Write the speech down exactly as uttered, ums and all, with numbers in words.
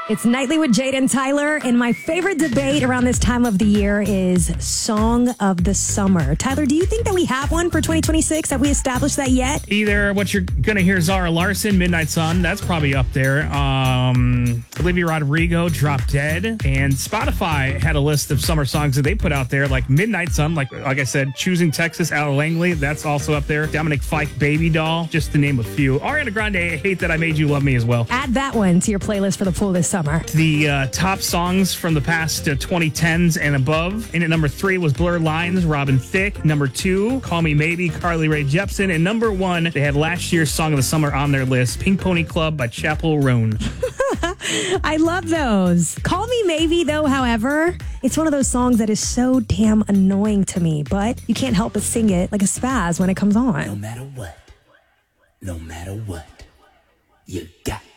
It's Nightly with Jade and Tyler, and my favorite debate around this time of the year is Song of the Summer. Tyler, do you think that we have one for twenty twenty-six? Have we established that yet? Either what you're going to hear, Zara Larson, Midnight Sun, that's probably up there. Um, Olivia Rodrigo, Drop Dead, and Spotify had a list of summer songs that they put out there, like Midnight Sun, like like I said, Choosing Texas, Al Langley, that's also up there. Dominic Fike, Baby Doll, just to name a few. Ariana Grande, I Hate That I Made You Love Me as well. Add that one to your playlist for the pool this summer. The uh, top songs from the past uh, twenty tens and above. In at number three was Blurred Lines, Robin Thicke. Number two, Call Me Maybe, Carly Rae Jepsen. And number one, they had last year's Song of the Summer on their list, Pink Pony Club by Chappell Roan. I love those. Call Me Maybe, though, however, it's one of those songs that is so damn annoying to me, but you can't help but sing it like a spaz when it comes on. No matter what, no matter what, you got